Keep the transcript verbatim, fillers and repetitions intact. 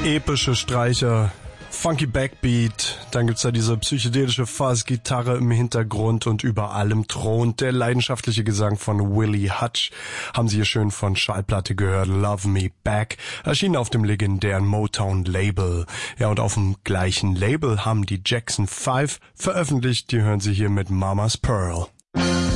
Epische Streicher, funky Backbeat, dann gibt's da diese psychedelische Fuzz-Gitarre im Hintergrund und über allem thront der leidenschaftliche Gesang von Willie Hutch. Haben Sie hier schön von Schallplatte gehört, Love Me Back, erschienen auf dem legendären Motown-Label. Ja, und auf dem gleichen Label haben die Jackson Five veröffentlicht, die hören Sie hier mit Mama's Pearl.